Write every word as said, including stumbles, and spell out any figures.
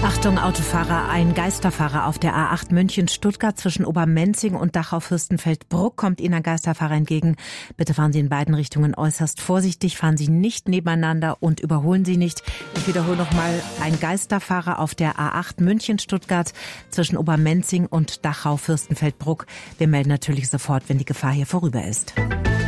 Achtung Autofahrer, ein Geisterfahrer auf der A acht München-Stuttgart zwischen Obermenzing und Dachau-Fürstenfeldbruck kommt Ihnen ein Geisterfahrer entgegen. Bitte fahren Sie in beiden Richtungen äußerst vorsichtig, fahren Sie nicht nebeneinander und überholen Sie nicht. Ich wiederhole nochmal, ein Geisterfahrer auf der A acht München-Stuttgart zwischen Obermenzing und Dachau-Fürstenfeldbruck. Wir melden natürlich sofort, wenn die Gefahr hier vorüber ist.